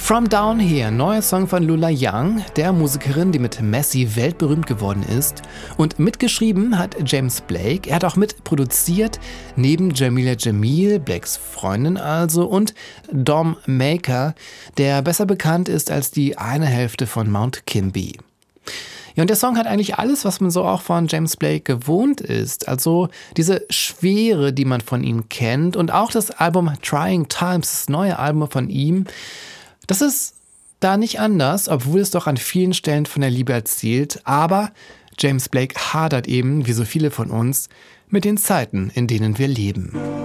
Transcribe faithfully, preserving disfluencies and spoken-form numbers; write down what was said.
From Down Here, neuer Song von Lola Young, der Musikerin, die mit Messi weltberühmt geworden ist. Und mitgeschrieben hat James Blake. Er hat auch mitproduziert, neben Jameela Jamil, Blakes Freundin also, und Dom Maker, der besser bekannt ist als die eine Hälfte von Mount Kimby. Ja, und der Song hat eigentlich alles, was man so auch von James Blake gewohnt ist. Also diese Schwere, die man von ihm kennt, und auch das Album Trying Times, das neue Album von ihm. Das ist da nicht anders, obwohl es doch an vielen Stellen von der Liebe erzählt. Aber James Blake hadert eben, wie so viele von uns, mit den Zeiten, in denen wir leben.